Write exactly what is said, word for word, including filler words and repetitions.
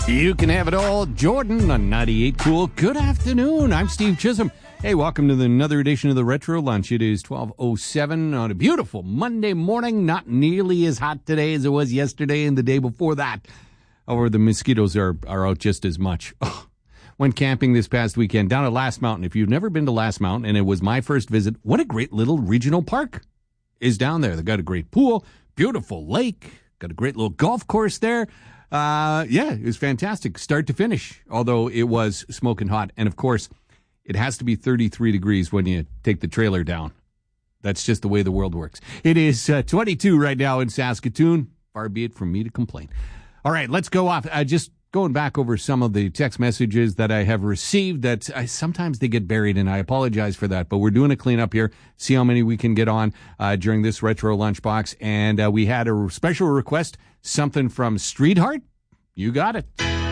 You can have it all. Jordan on ninety-eight Cool. Good afternoon. I'm Steve Chisholm. Hey, welcome to the, another edition of the Retro Lunch. It is twelve oh seven on a beautiful Monday morning. Not nearly as hot today as it was yesterday and the day before that. However, the mosquitoes are, are out just as much. Oh, went camping this past weekend down at Last Mountain. If you've never been to Last Mountain, and it was my first visit, what a great little regional park is down there. They've got a great pool, beautiful lake, got a great little golf course there. Uh, yeah, it was fantastic, start to finish, although it was smoking hot. And, of course, it has to be thirty-three degrees when you take the trailer down. That's just the way the world works. It is uh, twenty-two right now in Saskatoon. Far be it from me to complain. All right, let's go off. Uh, just going back over some of the text messages that I have received that I, sometimes they get buried, and I apologize for that. But we're doing a cleanup here, see how many we can get on uh, during this Retro Lunchbox. And uh, we had a special request, something from Streetheart. You got it.